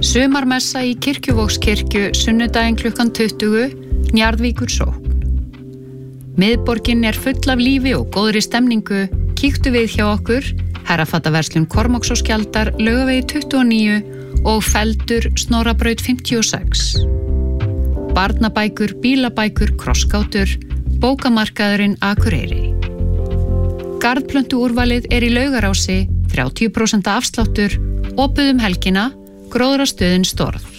Sumarmessa í Kirkjuvogskirkju sunnudaginn klukkan 20, Njarðvíkur sókn. Miðborgin full af lífi og góðri stemningu. Kíktu við hjá okkur, Herrafataverslun Kormáks og Skjaldar, Laugavegi 29 og Feldur, Snorrabraut 56. Barnabækur, bílabækur, krossgátur, bókamarkaðurinn Akureyri. Garðplöntuúrvalið í Laugarási, 30% afsláttur, opið helgina, gróðrastöðin Storð.